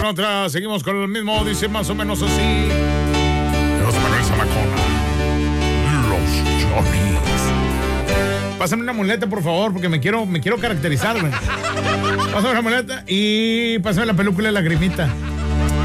con otra. Seguimos con el mismo. Dice más o menos así. José Manuel Zamacona. Los Johnnies. Pásame una muleta, por favor, porque me quiero caracterizar, güey. Pásame una muleta y pásame la película de Lagrimita.